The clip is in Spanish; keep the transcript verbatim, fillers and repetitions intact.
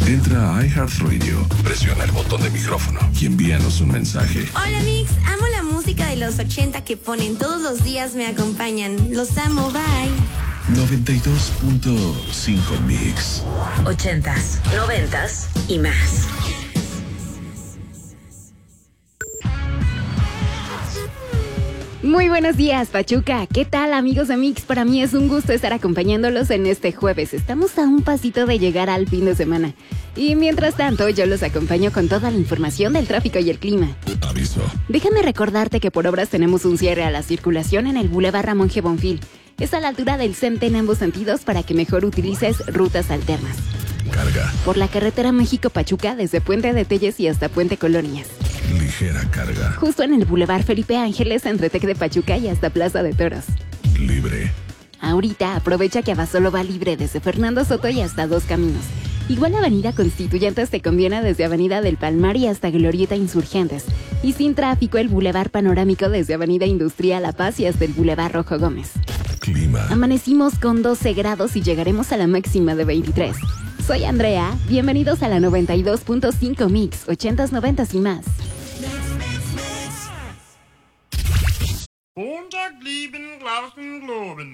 Entra a iHeartRadio, presiona el botón de micrófono y envíanos un mensaje. Hola Mix, amo la música de los ochenta que ponen todos los días, me acompañan. Los amo, bye. noventa y dos punto cinco Mix. Ochentas, noventas y más. Muy buenos días, Pachuca. ¿Qué tal, amigos de Mix? Para mí es un gusto estar acompañándolos en este jueves. Estamos a un pasito de llegar al fin de semana. Y mientras tanto, yo los acompaño con toda la información del tráfico y el clima. Aviso. Déjame recordarte que por obras tenemos un cierre a la circulación en el Boulevard Ramón G. Bonfil. Es a la altura del CENTE en ambos sentidos para que mejor utilices rutas alternas. Carga. Por la carretera México-Pachuca, desde Puente de Telles y hasta Puente Colonias. Ligera carga. Justo en el Boulevard Felipe Ángeles, entre Tec de Pachuca y hasta Plaza de Toros. Libre. Ahorita aprovecha que Abasolo va libre desde Fernando Soto y hasta Dos Caminos. Igual la Avenida Constituyentes te conviene desde Avenida del Palmar y hasta Glorieta Insurgentes. Y sin tráfico el Boulevard Panorámico desde Avenida Industrial La Paz y hasta el Boulevard Rojo Gómez. Clima. Amanecimos con doce grados y llegaremos a la máxima de veintitrés. Soy Andrea, bienvenidos a la noventa y dos punto cinco Mix, ochentas, noventas y más. Montag lieben, Glauben, Globen.